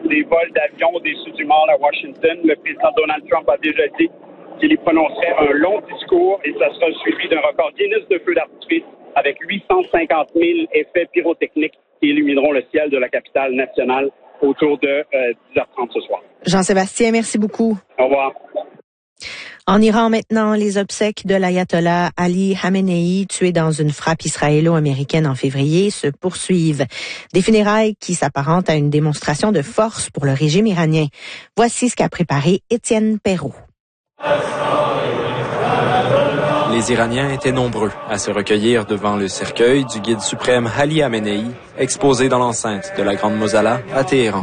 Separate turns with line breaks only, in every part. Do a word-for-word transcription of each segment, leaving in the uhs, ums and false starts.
des vols d'avions au-dessus du monde à Washington. Le président Donald Trump a déjà dit qu'il y prononcerait un long discours et ça sera suivi d'un record Guinness de feux d'artifice avec huit cent cinquante mille effets pyrotechniques qui illumineront le ciel de la capitale nationale autour de euh, dix heures trente ce soir.
Jean-Sébastien, merci beaucoup.
Au revoir.
En Iran maintenant, les obsèques de l'ayatollah Ali Khamenei, tué dans une frappe israélo-américaine en février, se poursuivent. Des funérailles qui s'apparentent à une démonstration de force pour le régime iranien. Voici ce qu'a préparé Étienne Perrault.
Les Iraniens étaient nombreux à se recueillir devant le cercueil du guide suprême Ali Khamenei, exposé dans l'enceinte de la Grande Mosala à Téhéran.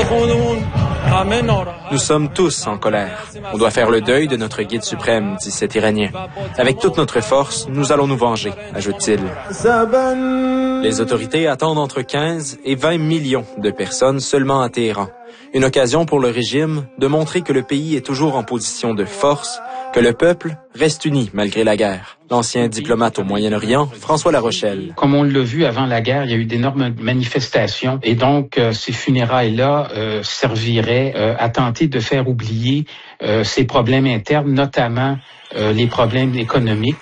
Nous sommes tous en colère. On doit faire le deuil de notre guide suprême, dit cet Iranien. Avec toute notre force, nous allons nous venger, ajoute-t-il. Les autorités attendent entre quinze et vingt millions de personnes seulement à Téhéran. Une occasion pour le régime de montrer que le pays est toujours en position de force, que le peuple reste uni malgré la guerre. L'ancien diplomate au Moyen-Orient, François Larochelle.
Comme on l'a vu avant la guerre, il y a eu d'énormes manifestations et donc euh, ces funérailles-là euh, serviraient euh, à tenter de faire oublier euh, ces problèmes internes, notamment euh, les problèmes économiques.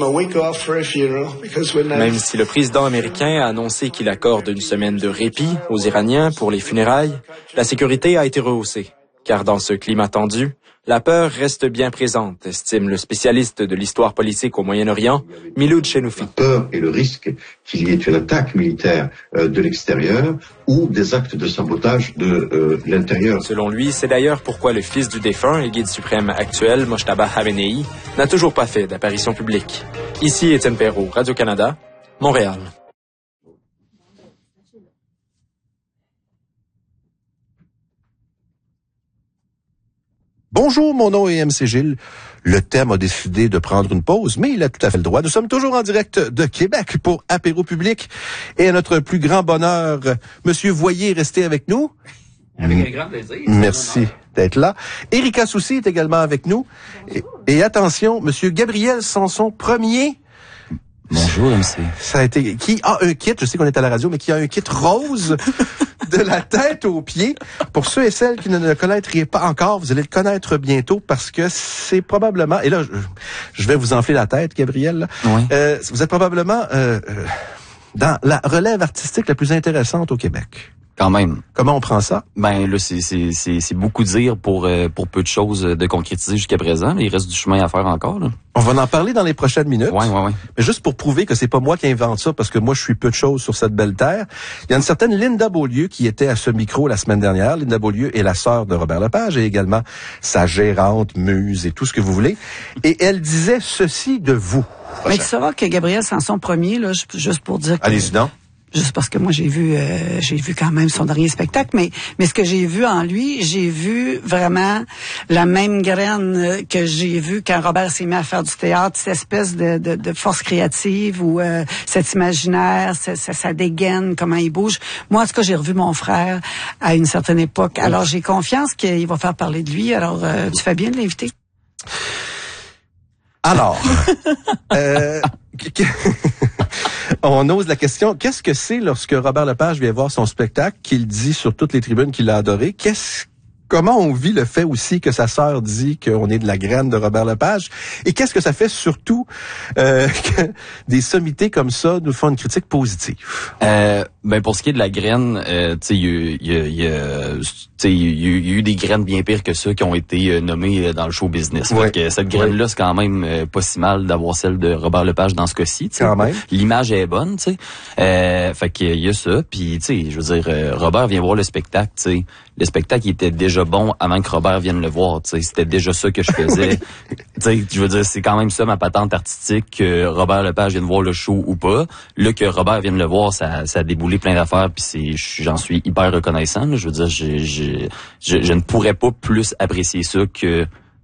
Même si le président américain a annoncé qu'il accorde une semaine de répit aux Iraniens pour les funérailles, la sécurité a été rehaussée. Car dans ce climat tendu, la peur reste bien présente, estime le spécialiste de l'histoire politique au Moyen-Orient, Miloud Chenoufi.
La peur et le risque qu'il y ait une attaque militaire euh, de l'extérieur ou des actes de sabotage de euh, l'intérieur.
Selon lui, c'est d'ailleurs pourquoi le fils du défunt et guide suprême actuel, Mojtaba Khamenei, n'a toujours pas fait d'apparition publique. Ici Étienne Perrault, Radio-Canada, Montréal.
Bonjour, mon nom est M C Gilles. Le thème a décidé de prendre une pause, mais il a tout à fait le droit. Nous sommes toujours en direct de Québec pour Apéro Public. Et à notre plus grand bonheur, Monsieur Voyer, restez avec nous.
Avec un grand plaisir.
Merci d'être là. Erika Soucy est également avec nous. Et, et attention, Monsieur Gabriel Sanson, premier.
Bonjour, M C.
Ça a été, qui a un kit, je sais qu'on est à la radio, mais qui a un kit rose de la tête aux pieds. Pour ceux et celles qui ne le connaîtraient pas encore, vous allez le connaître bientôt parce que c'est probablement, et là, je, je vais vous enfler la tête, Gabriel, là.
Oui.
Euh, vous êtes probablement euh, euh, dans la relève artistique la plus intéressante au Québec.
Quand même.
Comment on prend ça?
Ben là, c'est c'est c'est c'est beaucoup dire pour euh, pour peu de choses de concrétiser jusqu'à présent. Il reste du chemin à faire encore, là.
On va en parler dans les prochaines minutes.
Ouais, ouais, ouais.
Mais juste pour prouver que c'est pas moi qui invente ça, parce que moi, je suis peu de choses sur cette belle terre. Il y a une certaine Linda Beaulieu qui était à ce micro la semaine dernière. Linda Beaulieu est la sœur de Robert Lepage et également sa gérante, muse et tout ce que vous voulez. Et elle disait ceci de vous.
Mais tu sauras que Gabriel Sanson premier, là, juste pour dire que...
Allez-y donc.
Juste parce que moi j'ai vu euh, j'ai vu quand même son dernier spectacle, mais mais ce que j'ai vu en lui, j'ai vu vraiment la même graine que j'ai vu quand Robert s'est mis à faire du théâtre, cette espèce de de, de force créative ou euh, cet imaginaire, sa, sa, sa dégaine, comment il bouge. Moi en tout cas j'ai revu mon frère à une certaine époque. Alors j'ai confiance qu'il va faire parler de lui. Alors euh, tu fais bien de l'inviter.
Alors, euh, on ose la question, qu'est-ce que c'est lorsque Robert Lepage vient voir son spectacle, qu'il dit sur toutes les tribunes qu'il a adoré? Qu'est-ce Comment on vit le fait aussi que sa sœur dit qu'on est de la graine de Robert Lepage? Et qu'est-ce que ça fait surtout euh, que des sommités comme ça nous font une critique positive?
Euh, ben pour ce qui est de la graine, euh, tu sais, il y a, y a, tu sais, il y, y a eu des graines bien pires que ça qui ont été euh, nommées dans le show business.
Ouais.
Fait que cette graine-là, ouais. C'est quand même euh, pas si mal d'avoir celle de Robert Lepage dans ce cas-ci.
Quand même.
L'image est bonne, tu sais. Euh, fait qu'il y a ça. Puis tu sais, je veux dire, euh, Robert vient voir le spectacle, tu sais. Le spectacle il était déjà bon avant que Robert vienne le voir, tu sais, c'était déjà ça que je faisais. Tu sais, je veux dire, c'est quand même ça ma patente artistique, que Robert Lepage vienne voir le show ou pas. Là que Robert vienne le voir, ça ça a déboulé plein d'affaires, puis c'est j'en suis hyper reconnaissant, là. Je veux dire, je, je je je ne pourrais pas plus apprécier ça que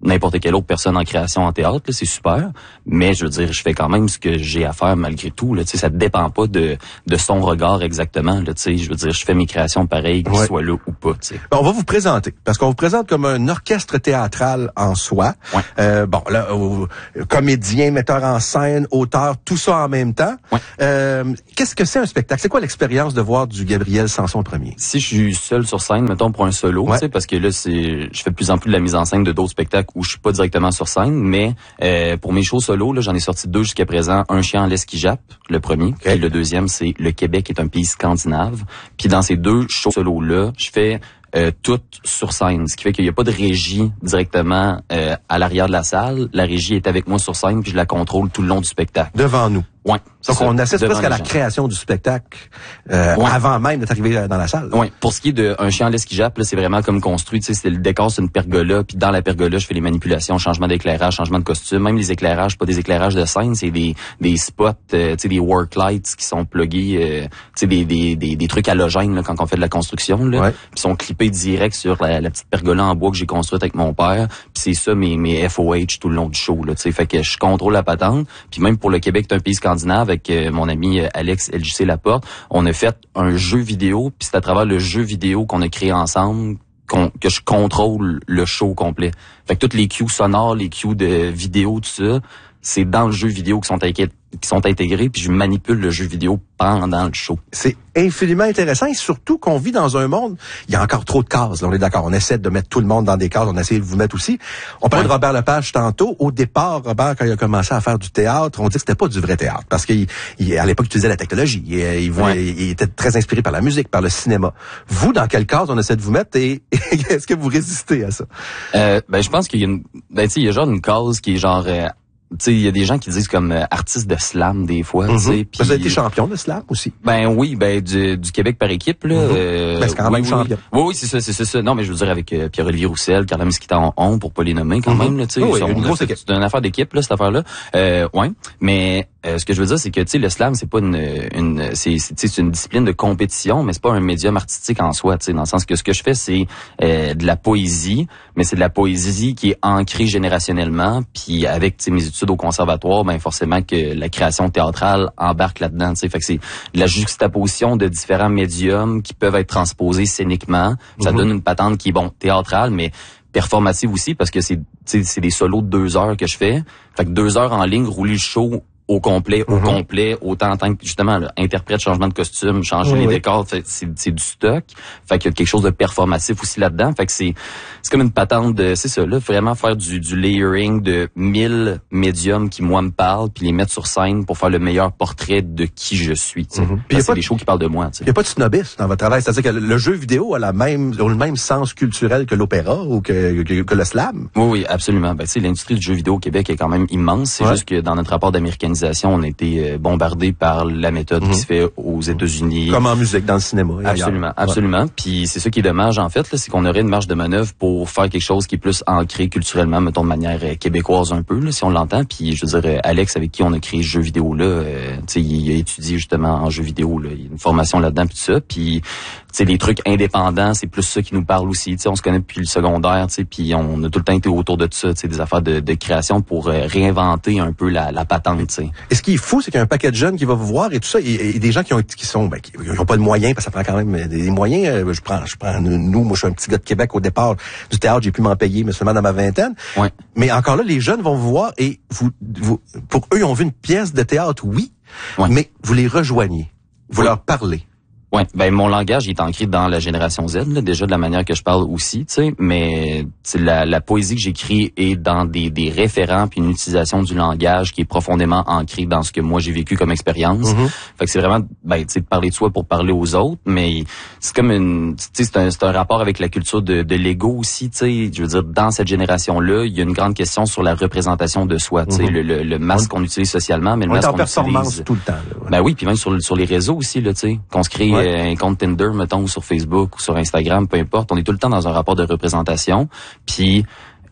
n'importe quelle autre personne en création en théâtre, là, c'est super. Mais je veux dire, je fais quand même ce que j'ai à faire malgré tout. Là, tu sais, ça dépend pas de de son regard exactement. Là, tu sais, je veux dire, je fais mes créations pareilles, qu'ils
ouais.
soient là ou pas. Tu sais.
Ben, on va vous présenter parce qu'on vous présente comme un orchestre théâtral en soi.
Ouais.
Euh, bon, là, euh, comédien, metteur en scène, auteur, tout ça en même temps.
Ouais.
Euh, qu'est-ce que c'est un spectacle? C'est quoi l'expérience de voir du Gabriel Sanson premier?
Si je suis seul sur scène, mettons pour un solo,
ouais.
tu sais, parce que là, c'est, je fais de plus en plus de la mise en scène de d'autres spectacles où je suis pas directement sur scène, mais euh, pour mes shows solo, là, j'en ai sorti deux jusqu'à présent. Un chien en laisse qui jappe, le premier, okay. Puis le deuxième, c'est Le Québec est un pays scandinave. Puis dans ces deux shows solo-là, je fais Euh, tout sur scène, ce qui fait qu'il n'y a pas de régie directement euh, à l'arrière de la salle. La régie est avec moi sur scène, puis je la contrôle tout le long du spectacle.
Devant nous.
Ouais.
Donc on assiste presque à la gens. création du spectacle euh, ouais. avant même d'être arrivé dans la salle.
Oui. Pour ce qui est de Un chien en laisse qui jappe, là, c'est vraiment comme construit. Tu sais, c'est le décor, c'est une pergola, puis dans la pergola, je fais les manipulations, changement d'éclairage, changement de costume, même les éclairages, pas des éclairages de scène, c'est des des spots, euh, tu sais, des work lights qui sont plugués, euh, tu sais, des, des des des trucs halogènes là, quand on fait de la construction là,
ouais.
Puis sont clippés direct sur la, la petite pergola en bois que j'ai construite avec mon père. Puis c'est ça mes mes F O H tout le long du show là. Tu sais, fait que je contrôle la patente. Puis même pour le Québec, c'est un pays scandinave. Avec euh, mon ami euh, Alex L J C Laporte, on a fait un jeu vidéo, puis c'est à travers le jeu vidéo qu'on a créé ensemble qu'on, que je contrôle le show complet. Fait que toutes les cues sonores, les cues de vidéo, tout ça, c'est dans le jeu vidéo qui sont inquiets. qui sont intégrés, puis je manipule le jeu vidéo pendant le show.
C'est infiniment intéressant et surtout qu'on vit dans un monde, il y a encore trop de cases, là, on est d'accord, on essaie de mettre tout le monde dans des cases, on essaie de vous mettre aussi. On parlait ouais. de Robert Lepage tantôt. Au départ, Robert, quand il a commencé à faire du théâtre, on dit que c'était pas du vrai théâtre, parce qu'à l'époque, il utilisait la technologie, il, il, voulait, ouais. il était très inspiré par la musique, par le cinéma. Vous, dans quelle case on essaie de vous mettre et, et est-ce que vous résistez à ça?
Euh, ben, je pense qu'il y a une, ben, tu sais, il y a genre une case qui est genre, euh, tu sais, il y a des gens qui disent comme euh, artiste de slam des fois. Mm-hmm. Tu sais,
vous avez été champion de slam aussi.
Ben oui, ben du, du Québec par équipe là.
Mm-hmm.
Euh,
ben, c'est quand
oui,
même
oui,
champion.
Oui, oui, c'est ça, c'est ça, c'est ça. Non, mais je veux dire avec euh, Pierre-Olivier Roussel, Carla Mesquita en on pour pas les nommer quand mm-hmm. même là. Tu sais,
oh, oui,
on,
une grosse
fait,
équipe.
C'est une affaire d'équipe là cette affaire-là. Euh, ouais, mais euh, ce que je veux dire c'est que tu sais le slam c'est pas une, une c'est c'est, c'est une discipline de compétition, mais c'est pas un médium artistique en soi. Tu sais, dans le sens que ce que je fais c'est euh, de la poésie, mais c'est de la poésie qui est ancrée générationnellement, puis avec tu sais mes études au conservatoire, ben forcément que la création théâtrale embarque là-dedans, tu sais, fait que c'est de la juxtaposition de différents médiums qui peuvent être transposés scéniquement. Ça mm-hmm. donne une patente qui est bon théâtrale, mais performative aussi parce que c'est c'est des solos de deux heures que je fais. Fait que deux heures en ligne, rouler le show au complet, au mm-hmm. complet, autant en tant que, justement, là, interprète, changement de costume, changer oui, les oui. décors, fait, c'est, c'est du stock. Fait qu'il y a quelque chose de performatif aussi là-dedans. Fait que c'est, c'est comme une patente de, c'est ça, là, vraiment faire du, du layering de mille médiums qui, moi, me parlent, puis les mettre sur scène pour faire le meilleur portrait de qui je suis, tu sais. Mm-hmm. Puis c'est des shows qui parlent de moi, tu sais.
Il n'y a pas de snobisme dans votre travail. C'est-à-dire que le jeu vidéo a la même, a le même sens culturel que l'opéra ou que, que, que le slam.
Oui, oui, absolument. Ben, tu sais, l'industrie du jeu vidéo au Québec est quand même immense. C'est ouais. juste que dans notre rapport d'américanisation, on a été bombardé par la méthode mmh. qui se fait aux États-Unis.
Comme en musique, dans le cinéma.
Absolument, ailleurs. absolument. Ouais. Puis c'est ça qui est dommage, en fait, là, c'est qu'on aurait une marge de manœuvre pour faire quelque chose qui est plus ancré culturellement, mettons de manière euh, québécoise un peu, là, si on l'entend. Puis je veux dire, Alex, avec qui on a créé ce jeu vidéo là, euh, tu sais, il a étudié justement en jeu vidéo, là, il y a une formation là-dedans, puis tout ça. Puis c'est les trucs indépendants, c'est plus ça qui nous parle aussi. Tu sais, on se connaît depuis le secondaire, tu sais, puis on a tout le temps été autour de ça, tu sais, des affaires de, de création pour euh, réinventer un peu la, la patente, tu sais.
Et ce qui est fou, c'est qu'il y a un paquet de jeunes qui va vous voir et tout ça, et, et des gens qui ont qui sont ben, qui n'ont pas de moyens, parce que ça prend quand même des moyens. Euh, je prends, je prends nous, moi je suis un petit gars de Québec au départ du théâtre, j'ai pu m'en payer, mais seulement dans ma vingtaine.
Ouais.
Mais encore là, les jeunes vont vous voir et vous, vous pour eux, ils ont vu une pièce de théâtre, oui, ouais. mais vous les rejoignez, vous oui. leur parlez.
Ouais, ben mon langage il est ancré dans la génération Z, là, déjà de la manière que je parle aussi, tu sais, mais la, la poésie que j'écris est dans des, des référents puis une utilisation du langage qui est profondément ancrée dans ce que moi j'ai vécu comme expérience. Mm-hmm. Fait que c'est vraiment, ben tu sais, de parler de soi pour parler aux autres, mais c'est comme une, tu sais, c'est un, c'est un rapport avec la culture de, de l'ego aussi, tu sais. Je veux dire, dans cette génération-là, il y a une grande question sur la représentation de soi, tu sais, mm-hmm. le, le, le masque qu'on utilise socialement, mais le
on
masque
est en
qu'on
performance
utilise,
tout le temps. Là, ouais.
Ben oui, puis même sur sur les réseaux aussi, là, tu sais, qu'on se crée. Ouais. Un compte Tinder, mettons, ou sur Facebook, ou sur Instagram, peu importe. On est tout le temps dans un rapport de représentation. Puis,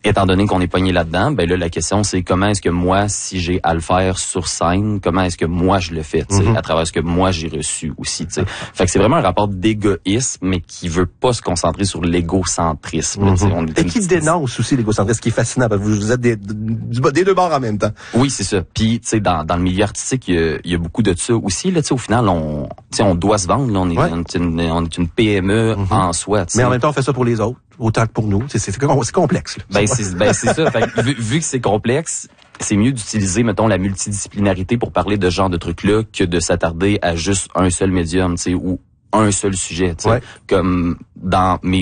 étant donné qu'on est pogné là-dedans, ben là, la question, c'est comment est-ce que moi, si j'ai à le faire sur scène, comment est-ce que moi, je le fais, tu sais, mm-hmm. à travers ce que moi, j'ai reçu aussi, tu sais. Fait que c'est vraiment un rapport d'égoïsme, mais qui veut pas se concentrer sur l'égocentrisme. Mm-hmm. On est
Et qui petite... dénonce aussi l'égocentrisme, ce qui est fascinant, parce que vous êtes des, des deux bords en même temps.
Oui, c'est ça. Puis, tu sais, dans, dans le milieu artistique, il y a, il y a beaucoup de ça aussi, là, tu sais, au final, on, tu sais, on doit se vendre, là, on est, ouais. on est une, on est une P M E mm-hmm. en soi, tu sais.
Mais en même temps, on fait ça pour les autres, autant que pour nous. C'est, c'est, c'est complexe, là.
Ben, c'est, ben, c'est ça. Fait que, vu, vu que c'est complexe, c'est mieux d'utiliser, mettons, la multidisciplinarité pour parler de ce genre de trucs-là que de s'attarder à juste un seul médium, tu sais, ou un seul sujet, tu sais. Ouais. Comme dans mes